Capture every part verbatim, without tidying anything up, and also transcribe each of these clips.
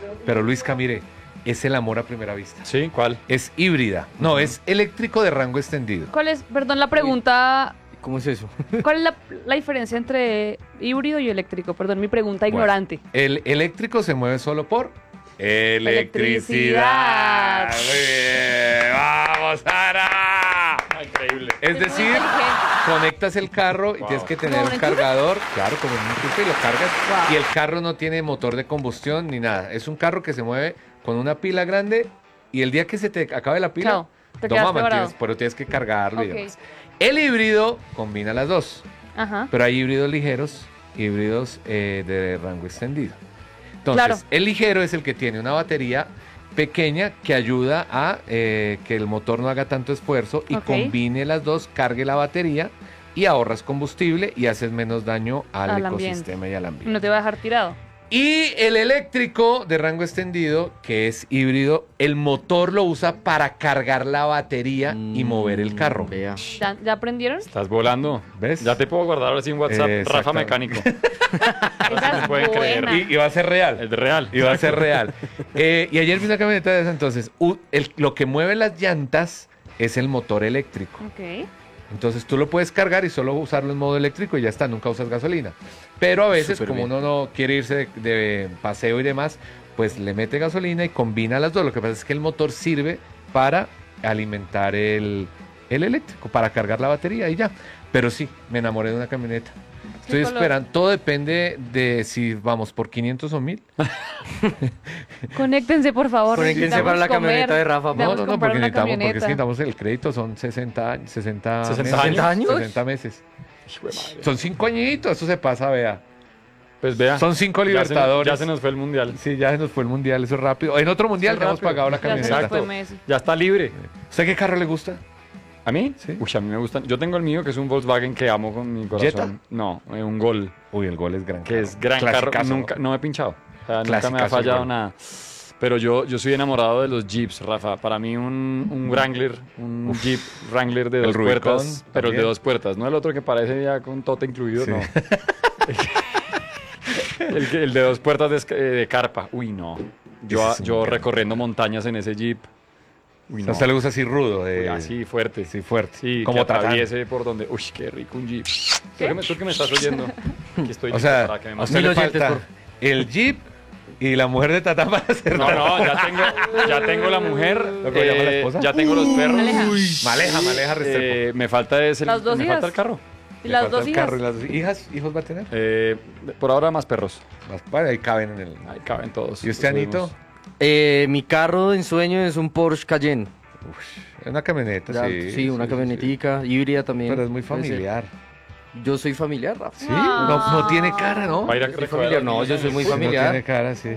pero Luisca, mire, es el amor a primera vista. ¿Sí? ¿Cuál? Es híbrida. No, uh-huh. es eléctrico de rango extendido. ¿Cuál es, perdón, la pregunta? ¿Cómo es eso? ¿Cuál es la, la diferencia entre híbrido y eléctrico? Perdón, mi pregunta bueno, ignorante. El eléctrico se mueve solo por electricidad. electricidad. Muy bien. ¡Vamos, Sara! Increíble. Es, es decir, conectas el carro wow. y tienes que tener un cargador. Claro, como un enchufe y lo cargas. Wow. Y el carro no tiene motor de combustión ni nada. Es un carro que se mueve con una pila grande y el día que se te acabe la pila, Chao, te toma, quedas mantienes, pero tienes que cargarlo okay. y demás. El híbrido combina las dos, Ajá. pero hay híbridos ligeros, híbridos eh, de rango extendido. Entonces, claro. el ligero es el que tiene una batería pequeña que ayuda a eh, que el motor no haga tanto esfuerzo y okay. combine las dos, cargue la batería y ahorras combustible y haces menos daño al, al ecosistema ambiente. Y al ambiente. No te va a dejar tirado. Y el eléctrico de rango extendido, que es híbrido, el motor lo usa para cargar la batería mm, y mover el carro. ¿Ya, ¿Ya aprendieron? Estás volando. ¿Ves? Ya te puedo guardar así en WhatsApp, eh, Rafa Mecánico. Esa es pueden creer. Y, y va a ser real. Es real. Y va a ser real. eh, y ayer vi una camioneta de esa, entonces, uh, el, lo que mueve las llantas es el motor eléctrico. Ok. Entonces tú lo puedes cargar y solo usarlo en modo eléctrico y ya está, nunca usas gasolina. Pero a veces, Super como bien. uno no quiere irse de, de paseo y demás, pues le mete gasolina y combina las dos. Lo que pasa es que el motor sirve para alimentar el, el eléctrico, para cargar la batería y ya. Pero sí, me enamoré de una camioneta. Estoy esperando, todo depende de si vamos por quinientos o mil. Conéctense, por favor. Conéctense para la comer, camioneta de Rafa. No, no, no, porque necesitamos, porque es que necesitamos el crédito, son sesenta años, sesenta, ¿sesenta meses, años? sesenta meses. Son cinco añitos, eso se pasa, vea. Pues vea. Son cinco Libertadores. Ya se, ya se nos fue el mundial. Sí, ya se nos fue el mundial, eso es rápido. En otro mundial ya hemos pagado la camioneta. Ya, fue ya está libre. ¿Usted qué carro le gusta? ¿A mí? Sí. Uy, a mí me gustan. Yo tengo el mío, que es un Volkswagen que amo con mi corazón. ¿Jetta? No, eh, un Gol. Uy, el Gol es gran Que carro. es gran Clasicazo. carro. Nunca, no me he pinchado. O sea, nunca me ha Clasicazo fallado nada. Pero yo, yo soy enamorado de los Jeeps, Rafa. Para mí un, un Wrangler, un Uf. Jeep Wrangler de dos Rubicon, puertas, pero también. el de dos puertas. No el otro que parece ya con tote incluido, sí. No. el, el de dos puertas de, de carpa. Uy, no. Yo, yo recorriendo montañas en ese Jeep. Uy, no. ¿A usted le gusta así rudo? De... Uy, así fuerte. Sí, fuerte. Sí, como que atraviese por donde... Uy, qué rico un Jeep. ¿Tú que, me, tú que me estás oyendo? Aquí estoy o sea, para que me a usted le falta por... el Jeep y la mujer de Tatá para hacer... No, no, ya tengo, ya tengo la mujer. ¿Lo que eh, llama la esposa? Ya tengo los perros. Maleja. Uy, Maleja, Maleja Restrepo. Eh, me falta es el, las dos me hijas. falta el carro. ¿Y las dos hijas? ¿Y las dos hijas? ¿Hijos va a tener? Eh, por ahora más perros. Más, vale, ahí caben en el... Ahí caben todos. ¿Y usted, Anito? Eh, mi carro de ensueño es un Porsche Cayenne. Uf, una camioneta, ya, sí. Sí, una sí, camionetica, sí. Híbrida también. Pero es muy familiar. Yo soy familiar, Rafa. Sí, no, no tiene cara, ¿no? Va a ir a soy familiar. No, yo soy muy familiar. No tiene cara, sí.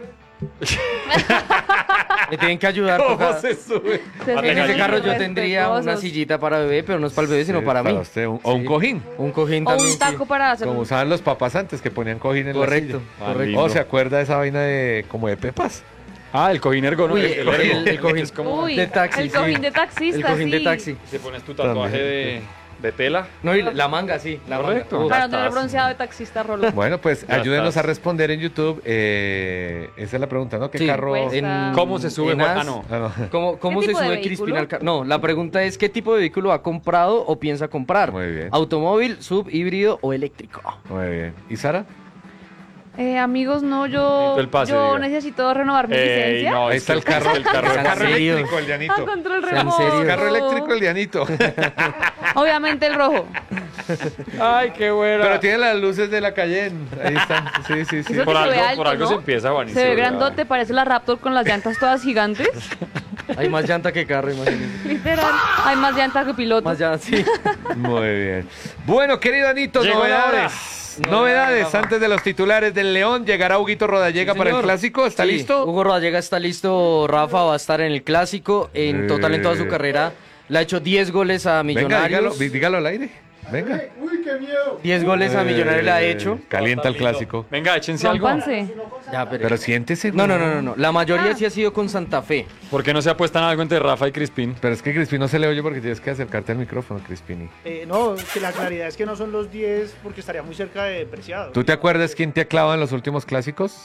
Me tienen que ayudar. ¿Cómo toca... se sube? Se en ese carro yo tendría una sillita para bebé, pero no es para el bebé, sino sí, para, para mí. Usted, un, o sí. un cojín. Un cojín o también. O un taco sí. para hacer. Como usaban los papás antes, que ponían cojín en correcto, la silla. Correcto. ¿O oh, se acuerda de esa vaina de como de Pepas? Ah, el cojín ergonómico. El, el, el, el cojín es como Uy, de taxi. El cojín sí. de taxista. El cojín sí. de taxi. Te pones tu tatuaje de, de tela. No, y la manga, sí. La Correcto. Manga. Para no tener bronceado de taxista, Rolo. Bueno, pues ya ayúdenos estás. a responder en YouTube. Eh, esa es la pregunta, ¿no? ¿Qué sí, carro? En, ¿Cómo se sube? As, ah, no. Ah, no. ¿Cómo, cómo se sube Crispin al carro? No, la pregunta es: ¿qué tipo de vehículo ha comprado o piensa comprar? Muy bien. ¿Automóvil, sub, híbrido o eléctrico? Muy bien. ¿Y Sara? Eh, amigos, no, yo, el pase, yo diga. necesito renovar mi Ey, licencia. no, Ahí está el carro, el carro, el carro serio? eléctrico, el de Ah, Anito. control ¿En remoto. serio? El carro eléctrico, el de Anito. Obviamente el rojo. Ay, qué bueno. Pero tiene las luces de la Cayenne. Ahí están. Sí, sí, sí. Eso Por que se algo, ve alto, por algo ¿no? se empieza, Juanito. Se ve grandote, parece la Raptor con las llantas todas gigantes. Hay más llanta que carro, imagínense. Literal. Hay más llanta que piloto. Más llanta, sí. Muy bien. Bueno, querido Anito, Llegó la novedades. Novedades antes de los titulares del León. ¿Llegará Huguito Rodallega Sí, para el señor. clásico? ¿Está Sí, listo? Hugo Rodallega está listo. Rafa va a estar en el clásico. En Eh. total, en toda su carrera, le ha hecho diez goles a Venga, Millonarios. dígalo, dígalo al aire. Venga. Uy, qué miedo. diez goles a Millonarios le ha Eh, hecho. Calienta el clásico. Venga, échense algo. Rompanse. Ya, pero... Pero siéntese. No, güey. no, no, no, no. La mayoría Ah. sí ha sido con Santa Fe. ¿Por qué no se apuestan algo entre Rafa y Crispín? Pero es que Crispín no se le oye porque tienes que acercarte al micrófono, Crispini. Eh, no, que la claridad es que no son los diez porque estaría muy cerca de Preciado. ¿Tú te acuerdas quién te ha clavado en los últimos clásicos? En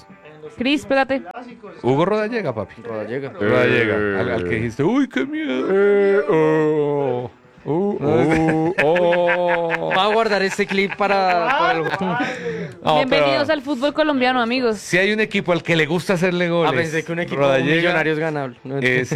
Cris, pégate. Hugo Rodallega, papi. Rodallega. Rodallega. Al, al que dijiste, uy, qué miedo. Eh, oh, uh, uh, oh. Va a guardar este clip para, para el... No, Bienvenidos pero al fútbol colombiano, amigos. si hay un equipo al que le gusta hacerle goles. Ah, pensé que un equipo Rodallega, Millonarios ganable. No,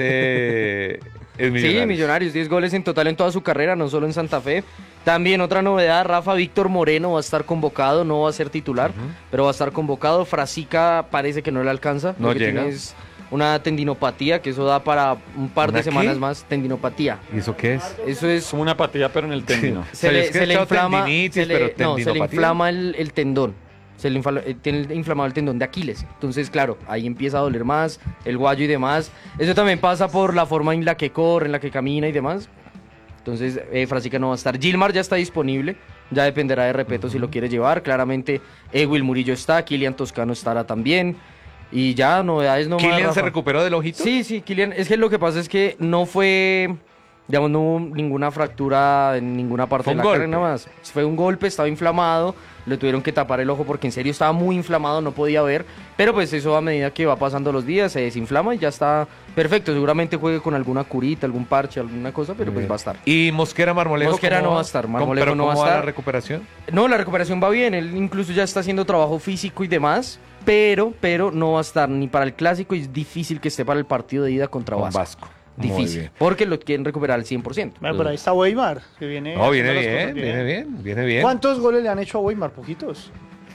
Ese es Millonarios. Sí, Millonarios, diez goles en total en toda su carrera, no solo en Santa Fe. También otra novedad, Rafa, Víctor Moreno va a estar convocado, no va a ser titular, pero va a estar convocado. Frasica parece que no le alcanza. No lo que llega. tiene es una tendinopatía, que eso da para un par ¿Una de semanas qué? más, tendinopatía. ¿Y eso qué es? Eso es... Es como una apatía, pero en el tendino. Se Sabes le, que se he le echado inflama, tendinitis, se le- pero no, se le tendinopatía. inflama el, el tendón. Se le infla- eh, tiene inflamado el tendón de Aquiles. Entonces, claro, ahí empieza a doler más, el guayo y demás. Eso también pasa por la forma en la que corre, en la que camina y demás. Entonces, eh, Frasica no va a estar. Gilmar ya está disponible. Ya dependerá de Repeto si lo quiere llevar. Claramente, Ewil Murillo está, Kilian Toscano estará también. Y ya, novedades no más, ¿Kylian se Rafa. recuperó del ojito? Sí, sí, Kylian. Es que lo que pasa es que no fue, digamos, no hubo ninguna fractura en ninguna parte Fue de un la golpe. cara, nada más. Fue un golpe, estaba inflamado, le tuvieron que tapar el ojo porque en serio estaba muy inflamado, no podía ver. Pero pues eso a medida que va pasando los días se desinflama y ya está perfecto. Seguramente juegue con alguna curita, algún parche, alguna cosa, pero pues va a estar. ¿Y Mosquera Marmolejo? Mosquera cómo no va a estar, ¿Cómo- Marmolejo pero no ¿cómo va a va la estar? recuperación? No, la recuperación va bien, él incluso ya está haciendo trabajo físico y demás, pero, pero no va a estar ni para el clásico y es difícil que esté para el partido de ida contra Con Vasco. Vasco. Muy Difícil, bien. porque lo quieren recuperar al cien por ciento. Bueno, pero ahí está Weimar, que viene. No, viene haciendo las bien, cosas viene bien, viene bien. ¿Cuántos goles le han hecho a Weimar? Poquitos.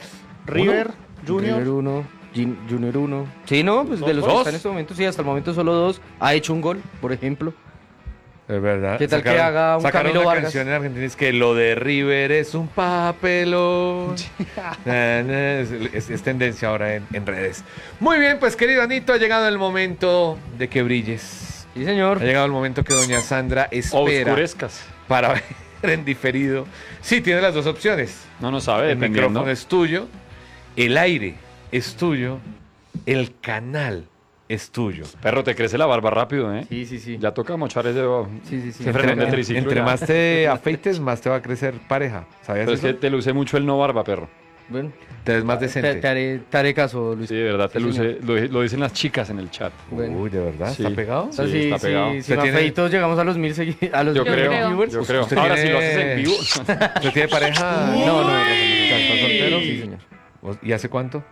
River, Junior Junior. uno, Jun- Junior uno. Sí, no, pues de los que ¿Dos? están en este momento, sí, hasta el momento solo dos. Ha hecho un gol, por ejemplo. Es verdad. ¿Qué tal que haga un sacaron Camilo una Vargas? canción en Argentina, es que lo de River es un papelón. Na, na, es, es- es tendencia ahora en, en redes. Muy bien, pues querido Anito, ha llegado el momento de que brilles. Sí, señor. Ha llegado el momento que doña Sandra espera Oscurezcas. para ver en diferido. Sí, tiene las dos opciones. No, no sabe, El dependiendo. micrófono es tuyo, el aire es tuyo, el canal es tuyo. Perro, te crece la barba rápido, ¿eh? Sí, sí, sí. Ya toca mochar ese... Sí, sí, sí. Ese frenón de triciclo entre ya. más te afeites, más te va a crecer pareja. ¿Sabías Pero es eso? que te luce mucho el no barba, perro. Bueno, Te ves más te, decente. te haré, te haré caso, Luis. Sí, de verdad, te Sí, luce... Lo, lo dicen las chicas en el chat. Bueno. Uy, ¿de verdad? Sí. ¿Está pegado? O sea, Sí, sí, está sí, pegado. si ¿Usted me tiene- afeito, llegamos a los mil segui- a los Yo mil creo, creo. viewers. yo creo. ¿Usted Ahora, tiene- si lo haces en vivo... ¿Usted tiene pareja? No, no, no, no, ¿Está soltero? Sí, señor. ¿Y hace cuánto?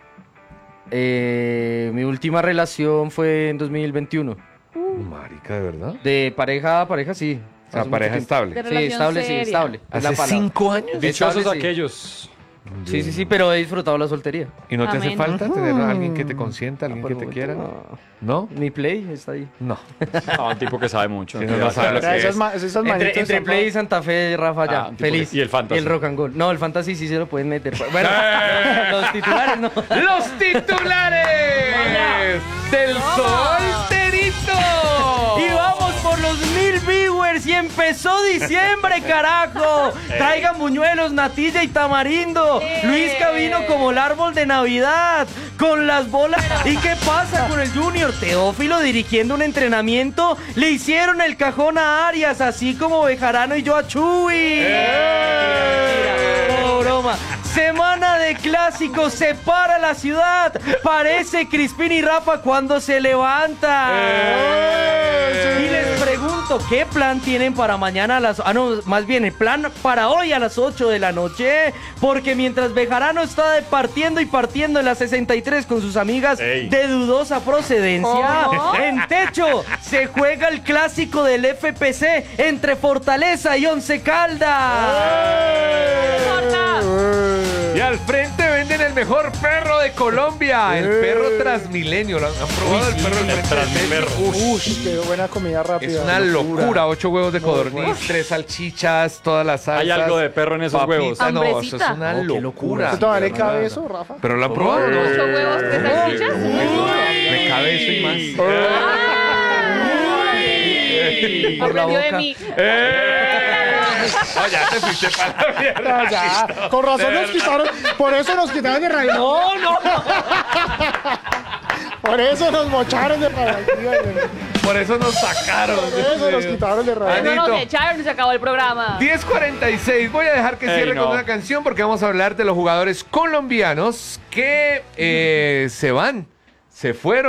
Eh, mi última relación fue en dos mil veintiuno. Marica, ¿de verdad? De pareja a pareja, sí. O sea, Hace pareja mucho tiempo. estable. De Sí, relación estable, sí, seria. estable. es la ¿Hace palabra. cinco años? Dichosos Estable, sí. aquellos. Sí, sí, sí, pero he disfrutado la soltería. ¿Y no te hace Amén. falta tener a alguien que te consienta, alguien que Por te el quiera? momento, ¿No? no. Mi play está ahí. No. Ah, un tipo que sabe mucho. Sí, no, no sabe lo O sea, que esas, es. ma- esas Entre, manitas entre están Play y Santa Fe, Rafa, ya. Ah, tipo feliz. que- y el Fantasy. Y el Rock and Roll. No, el Fantasy sí se lo pueden meter. Bueno, los titulares no. ¡Los titulares del solterito! Y vamos por los mil viewers y empezó diciembre, carajo. Traigan buñuelos, natilla y tamarindo. Luis vino como el árbol de Navidad, con las bolas. ¿Y qué pasa con el Junior? Teófilo dirigiendo un entrenamiento. Le hicieron el cajón a Arias, así como Bejarano y yo a Chuy. Mentira, mentira. No, broma. Semana de clásicos, se para la ciudad. Parece Crispín y Rafa cuando se levanta. Y les pregunto, ¿qué plan tienen para mañana a las... Ah, no, más bien, el plan para hoy a las ocho de la noche? Porque mientras Bejarano está de partiendo y partiendo en la sesenta y tres con sus amigas Ey. de dudosa procedencia, ¿Cómo? en techo se juega el clásico del F P C entre Fortaleza y Once Caldas. Y al frente venden el mejor perro de Colombia, el perro Transmilenio. ¿Lo han han probado el perro del el frente del Transmilenio. techo? Ush, Uy, qué buena comida rápida. es una locura. Ocho huevos de codorniz, tres salchichas, todas las salsas. Hay algo de perro en esos papita, huevos. No, eso es Hambrecita. una Oh, qué locura. ¿Usted todavía le no, cabe no, eso, Rafa? ¿Pero lo han probado? No. Ocho huevos, tres salchichas. Me cabe eso y más. Ay, por la Aprendió de boca. mí. No, ya te fuiste para la mierda. Ah, ya. Con razón nos quitaron. Por eso nos quitaron de radio. No, no. Por eso nos mocharon de radio. Por eso nos sacaron. Eso nos quitaron de radio. No nos Anito. echaron y se acabó el programa. diez cuarenta y seis. Voy a dejar que Ey, cierre no. con una canción porque vamos a hablar de los jugadores colombianos que eh, se van, se fueron.